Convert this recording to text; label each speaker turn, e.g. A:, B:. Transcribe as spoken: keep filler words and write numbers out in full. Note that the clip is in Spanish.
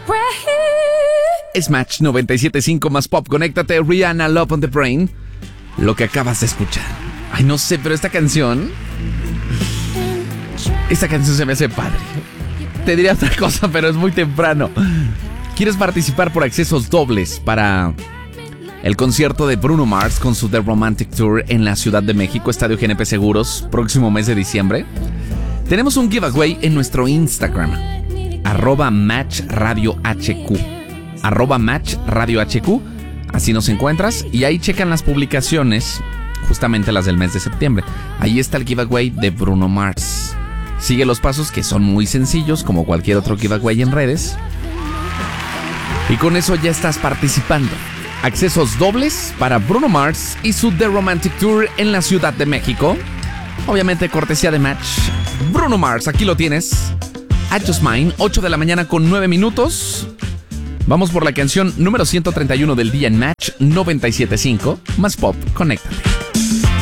A: Es Match noventa y siete punto cinco más pop. Conéctate, Rihanna, Love on the Brain. Lo que acabas de escuchar. Ay, no sé, pero esta canción... Esta canción se me hace padre. Te diría otra cosa, pero es muy temprano. ¿Quieres participar por accesos dobles para el concierto de Bruno Mars con su The Romantic Tour en la Ciudad de México, Estadio G N P Seguros, próximo mes de diciembre? Tenemos un giveaway en nuestro Instagram, arroba Match Radio H Q. Arroba Match Radio H Q. Así nos encuentras y ahí checan las publicaciones, justamente las del mes de septiembre. Ahí está el giveaway de Bruno Mars. Sigue los pasos, que son muy sencillos, como cualquier otro giveaway en redes. Y con eso ya estás participando. Accesos dobles para Bruno Mars y su The Romantic Tour en la Ciudad de México. Obviamente cortesía de Match. Bruno Mars, aquí lo tienes. I Just Mine, ocho de la mañana con nueve minutos. Vamos por la canción número ciento treinta y uno del día en Match noventa y siete punto cinco. Más pop, conéctate.